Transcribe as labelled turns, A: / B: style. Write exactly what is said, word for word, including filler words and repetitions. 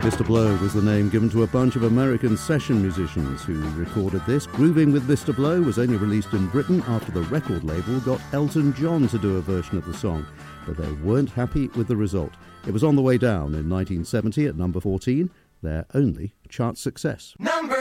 A: Mister Blow was the name given to a bunch of American session musicians who recorded this. Grooving with Mister Blow was only released in Britain after the record label got Elton John to do a version of the song, but they weren't happy with the result. It was on the way down in nineteen seventy at number fourteen, their only chart success.
B: Number